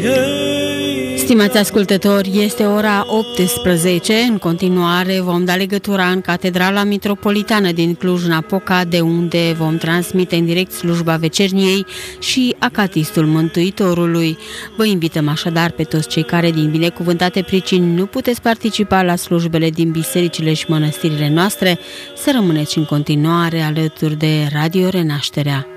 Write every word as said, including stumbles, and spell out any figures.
Stimați ascultători, este ora optsprezece. În continuare vom da legătura în Catedrala Mitropolitană din Cluj-Napoca, de unde vom transmite în direct slujba vecerniei și acatistul Mântuitorului. Vă invităm așadar pe toți cei care din binecuvântate pricini nu puteți participa la slujbele din bisericile și mănăstirile noastre să rămâneți în continuare alături de Radio Renașterea.